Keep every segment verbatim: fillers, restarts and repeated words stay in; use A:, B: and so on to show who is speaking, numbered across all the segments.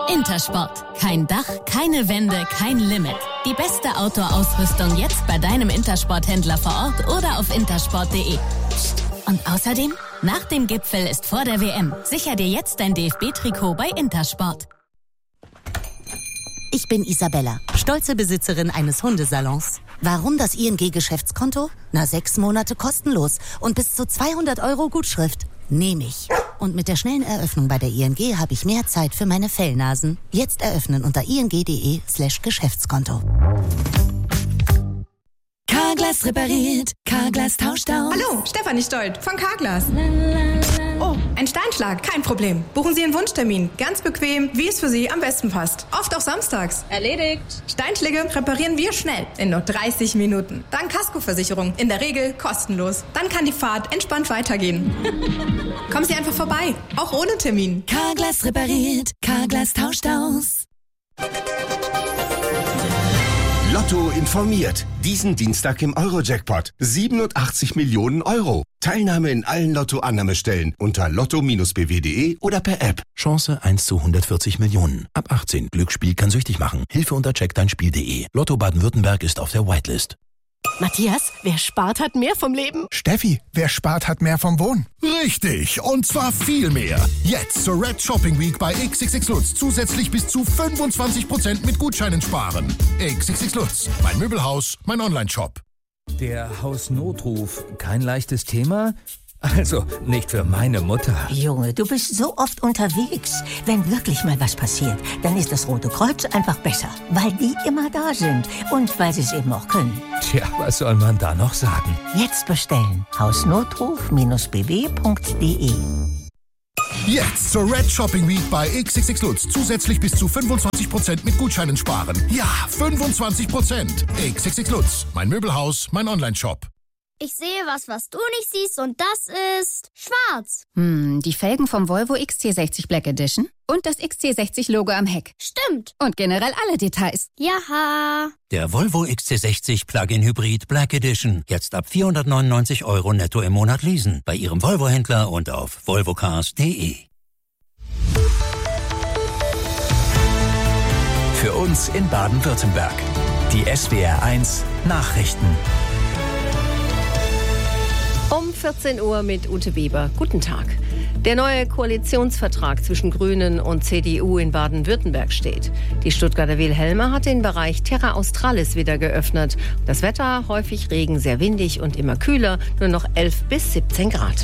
A: Intersport. Kein Dach, keine Wände, kein Limit. Die beste Outdoor-Ausrüstung jetzt bei deinem Intersport-Händler vor Ort oder auf intersport punkt de. Und außerdem, nach dem Gipfel ist vor der W M. Sicher dir jetzt dein D F B-Trikot bei Intersport.
B: Ich bin Isabella, stolze Besitzerin eines Hundesalons. Warum das I N G-Geschäftskonto? Na, sechs Monate kostenlos und bis zu zweihundert Euro Gutschrift. Nehme ich. Und mit der schnellen Eröffnung bei der I N G habe ich mehr Zeit für meine Fellnasen. Jetzt eröffnen unter ing.de slash Geschäftskonto.
C: Carglass repariert, Carglass tauscht aus.
D: Hallo, Stefanie Stolt von Carglass. Oh, ein Steinschlag, kein Problem. Buchen Sie Ihren Wunschtermin. Ganz bequem, wie es für Sie am besten passt. Oft auch samstags.
E: Erledigt.
D: Steinschläge reparieren wir schnell, in nur dreißig Minuten. Dank Kaskoversicherung, in der Regel kostenlos. Dann kann die Fahrt entspannt weitergehen. Kommen Sie einfach vorbei, auch ohne Termin.
C: Carglass repariert, Carglass tauscht aus.
F: Lotto informiert. Diesen Dienstag im Euro-Jackpot. siebenundachtzig Millionen Euro. Teilnahme in allen Lotto-Annahmestellen unter lotto Bindestrich b w punkt de oder per App.
G: Chance eins zu hundertvierzig Millionen. Ab achtzehn. Glücksspiel kann süchtig machen. Hilfe unter check dein spiel punkt de. Lotto Baden-Württemberg ist auf der Whitelist.
H: Matthias, wer spart, hat mehr vom Leben.
I: Steffi, wer spart, hat mehr vom Wohnen. Richtig, und zwar viel mehr. Jetzt zur Red Shopping Week bei X X X Lutz zusätzlich bis zu fünfundzwanzig Prozent mit Gutscheinen sparen. X X X Lutz, mein Möbelhaus, mein Online-Shop.
J: Der Hausnotruf, kein leichtes Thema? Also, nicht für meine Mutter.
K: Junge, du bist so oft unterwegs. Wenn wirklich mal was passiert, dann ist das Rote Kreuz einfach besser. Weil die immer da sind und weil sie es eben auch können.
J: Tja, was soll man da noch sagen?
K: Jetzt bestellen. hausnotruf Bindestrich b w punkt de.
I: Jetzt zur Red Shopping Week bei X X X Lutz zusätzlich bis zu fünfundzwanzig Prozent mit Gutscheinen sparen. Ja, fünfundzwanzig Prozent. X X X Lutz, mein Möbelhaus, mein Online-Shop.
L: Ich sehe was, was du nicht siehst, und das ist schwarz.
M: Hm, die Felgen vom Volvo X C sechzig Black Edition und das X C sechzig Logo am Heck.
L: Stimmt.
M: Und generell alle Details.
L: Jaha.
N: Der Volvo X C sechzig Plug-in Hybrid Black Edition. Jetzt ab vierhundertneunundneunzig Euro netto im Monat leasen. Bei Ihrem Volvo-Händler und auf volvocars punkt de.
O: Für uns in Baden-Württemberg. Die S W R eins Nachrichten.
H: Um vierzehn Uhr mit Ute Weber. Guten Tag. Der neue Koalitionsvertrag zwischen Grünen und C D U in Baden-Württemberg steht. Die Stuttgarter Wilhelma hat den Bereich Terra Australis wieder geöffnet. Das Wetter häufig Regen, sehr windig und immer kühler, nur noch elf bis siebzehn Grad.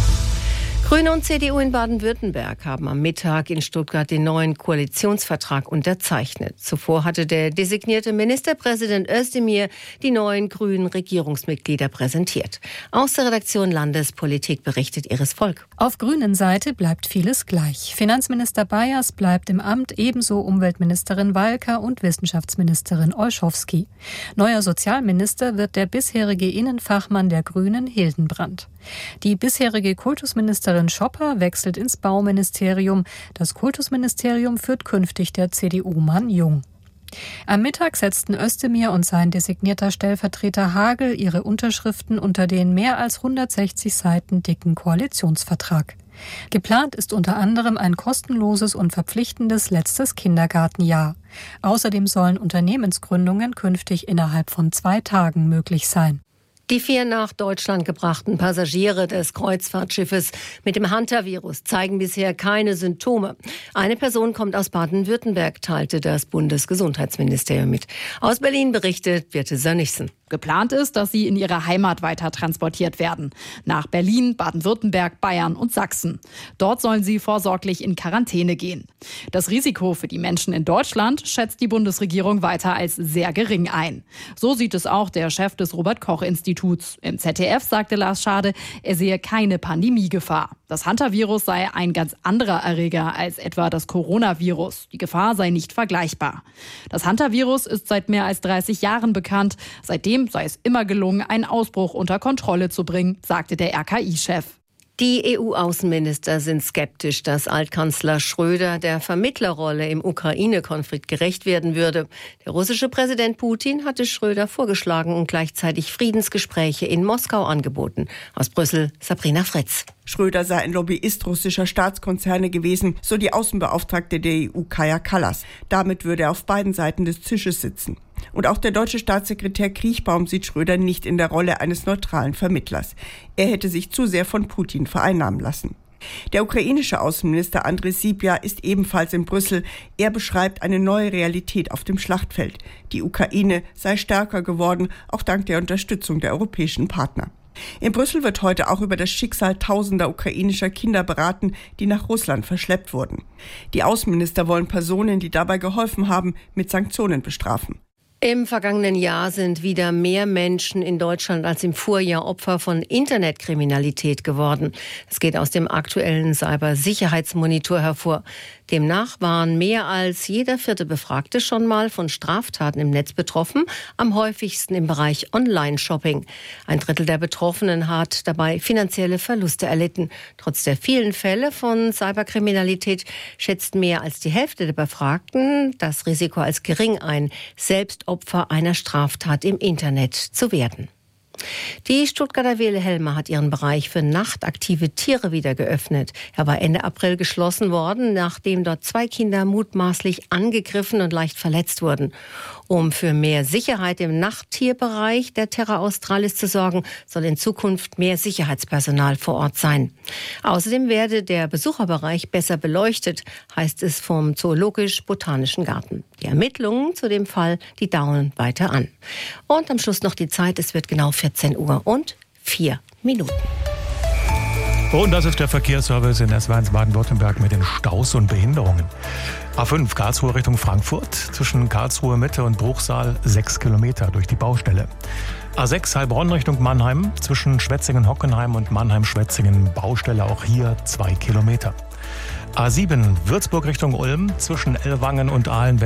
H: Grüne und C D U in Baden-Württemberg haben am Mittag in Stuttgart den neuen Koalitionsvertrag unterzeichnet. Zuvor hatte der designierte Ministerpräsident Özdemir die neuen grünen Regierungsmitglieder präsentiert. Aus der Redaktion Landespolitik berichtet Iris Volk.
P: Auf grünen Seite bleibt vieles gleich. Finanzminister Bayers bleibt im Amt, ebenso Umweltministerin Walker und Wissenschaftsministerin Olschowski. Neuer Sozialminister wird der bisherige Innenfachmann der Grünen, Hildenbrand. Die bisherige Kultusministerin Schopper wechselt ins Bauministerium. Das Kultusministerium führt künftig der C D U-Mann Jung. Am Mittag setzten Özdemir und sein designierter Stellvertreter Hagel ihre Unterschriften unter den mehr als hundertsechzig Seiten dicken Koalitionsvertrag. Geplant ist unter anderem ein kostenloses und verpflichtendes letztes Kindergartenjahr. Außerdem sollen Unternehmensgründungen künftig innerhalb von zwei Tagen möglich sein.
H: Die vier nach Deutschland gebrachten Passagiere des Kreuzfahrtschiffes mit dem Hantavirus zeigen bisher keine Symptome. Eine Person kommt aus Baden-Württemberg, teilte das Bundesgesundheitsministerium mit. Aus Berlin berichtet Birte Sönnigsen.
Q: Geplant ist, dass sie in ihre Heimat weiter transportiert werden. Nach Berlin, Baden-Württemberg, Bayern und Sachsen. Dort sollen sie vorsorglich in Quarantäne gehen. Das Risiko für die Menschen in Deutschland schätzt die Bundesregierung weiter als sehr gering ein. So sieht es auch der Chef des Robert-Koch-Instituts. Im Z D F sagte Lars Schade, er sehe keine Pandemiegefahr. Das Hantavirus sei ein ganz anderer Erreger als etwa das Coronavirus. Die Gefahr sei nicht vergleichbar. Das Hantavirus ist seit mehr als dreißig Jahren bekannt. Seitdem sei es immer gelungen, einen Ausbruch unter Kontrolle zu bringen, sagte der R K I-Chef.
H: Die E U-Außenminister sind skeptisch, dass Altkanzler Schröder der Vermittlerrolle im Ukraine-Konflikt gerecht werden würde. Der russische Präsident Putin hatte Schröder vorgeschlagen und gleichzeitig Friedensgespräche in Moskau angeboten. Aus Brüssel, Sabrina Fritz.
E: Schröder sei ein Lobbyist russischer Staatskonzerne gewesen, so die Außenbeauftragte der E U Kaja Kallas. Damit würde er auf beiden Seiten des Tisches sitzen. Und auch der deutsche Staatssekretär Kriechbaum sieht Schröder nicht in der Rolle eines neutralen Vermittlers. Er hätte sich zu sehr von Putin vereinnahmen lassen. Der ukrainische Außenminister Andrej Sybiha ist ebenfalls in Brüssel. Er beschreibt eine neue Realität auf dem Schlachtfeld. Die Ukraine sei stärker geworden, auch dank der Unterstützung der europäischen Partner. In Brüssel wird heute auch über das Schicksal tausender ukrainischer Kinder beraten, die nach Russland verschleppt wurden. Die Außenminister wollen Personen, die dabei geholfen haben, mit Sanktionen bestrafen.
H: Im vergangenen Jahr sind wieder mehr Menschen in Deutschland als im Vorjahr Opfer von Internetkriminalität geworden. Das geht aus dem aktuellen Cybersicherheitsmonitor hervor. Demnach waren mehr als jeder vierte Befragte schon mal von Straftaten im Netz betroffen, am häufigsten im Bereich Online-Shopping. Ein Drittel der Betroffenen hat dabei finanzielle Verluste erlitten. Trotz der vielen Fälle von Cyberkriminalität schätzt mehr als die Hälfte der Befragten das Risiko als gering ein, selbst Opfer einer Straftat im Internet zu werden. Die Stuttgarter Wilhelma hat ihren Bereich für nachtaktive Tiere wieder geöffnet. Er war Ende April geschlossen worden, nachdem dort zwei Kinder mutmaßlich angegriffen und leicht verletzt wurden. Um für mehr Sicherheit im Nachttierbereich der Terra Australis zu sorgen, soll in Zukunft mehr Sicherheitspersonal vor Ort sein. Außerdem werde der Besucherbereich besser beleuchtet, heißt es vom Zoologisch-Botanischen Garten. Die Ermittlungen zu dem Fall, die dauern weiter an. Und am Schluss noch die Zeit, es wird genau vierzehn Uhr und vier Minuten.
R: Und das ist der Verkehrsservice in S W eins Baden-Württemberg mit den Staus und Behinderungen. A fünf Karlsruhe Richtung Frankfurt, zwischen Karlsruhe Mitte und Bruchsal sechs Kilometer durch die Baustelle. A sechs Heilbronn Richtung Mannheim, zwischen Schwetzingen-Hockenheim und Mannheim-Schwetzingen Baustelle, auch hier zwei Kilometer. A sieben Würzburg Richtung Ulm, zwischen Ellwangen und Ahlen